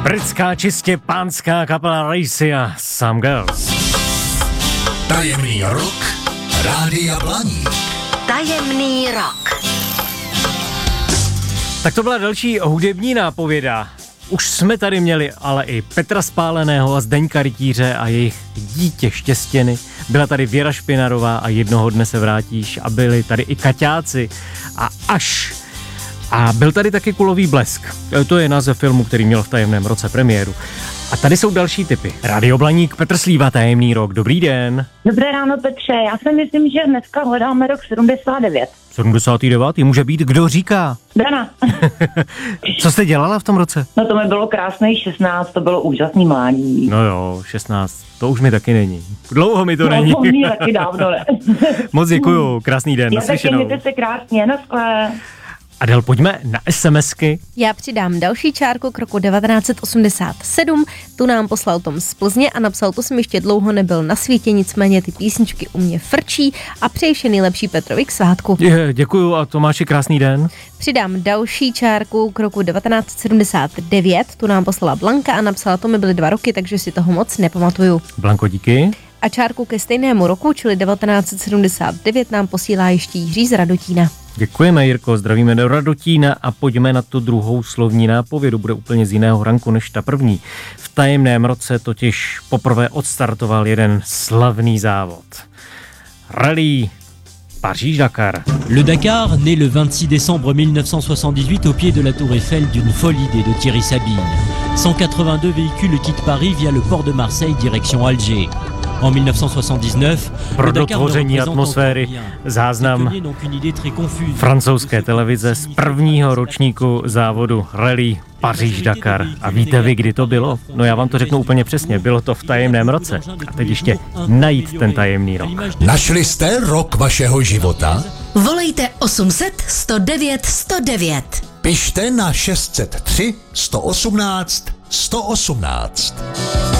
Britská čistě pánská kapela Racia, Some Girls. Tajemný rok Rádia Blaník. Tajemný rok. Tak to byla další hudební nápověda. Už jsme tady měli ale i Petra Spáleného a Zdeňka Rytíře a jejich dítě Štěstěny. Byla tady Věra Špinarová a Jednoho dne se vrátíš a byli tady i Kaťáci a byl tady taky Kulový blesk. To je název filmu, který měl v tajemném roce premiéru. A tady jsou další tipy. Rádio Blaník, Petr Slíva, Tajemný rok. Dobrý den. Dobré ráno, Petře. Já si myslím, že dneska hledáme rok 79. 79. Může být, kdo říká? Dana. Co jste dělala v tom roce? No to mi bylo krásný 16, to bylo úžasný mládí. No jo, 16, to už mi taky není. Dlouho mi to není. No, to taky dávno, ne. Moc děkuju, krásný den, Já taky, naslyšenou. mějte se krásně, naschle. Adel, pojďme na SMSky. Já přidám další čárku k roku 1987, tu nám poslal Tom z Plzně a napsal, to jsem ještě dlouho nebyl na světě, nicméně ty písničky u mě frčí a přeji vše nejlepší Petrovi k svátku. Děkuju a Tomáši, krásný den. Přidám další čárku k roku 1979, tu nám poslala Blanka a napsala, to mi byly 2 roky, takže si toho moc nepamatuju. Blanko, díky. A čárku ke stejnému roku, čili 1979, nám posílá ještě Jiří z Radotína. Děkujeme, Jirko, zdravíme do Radotína a pojďme na tu druhou slovní nápovědu. Bude úplně z jiného ranku než ta první. V tajemném roce totiž poprvé odstartoval jeden slavný závod. Rallye Paříž-Dakar. Le Dakar, né le 26 décembre 1978 au pied de la Tour Eiffel d'une folle idée de Thierry Sabine. 182 véhicules quittent Paris via le port de Marseille direction Alger. En 1979, pro dotvoření atmosféry záznam francouzské televize z prvního ročníku závodu Rallye Paříž-Dakar. A víte vy, kdy to bylo? No já vám to řeknu úplně přesně, bylo to v tajemném roce. A teď ještě najít ten tajemný rok. Našli jste rok vašeho života? Volejte 800 109 109. Pište na 603 118 118.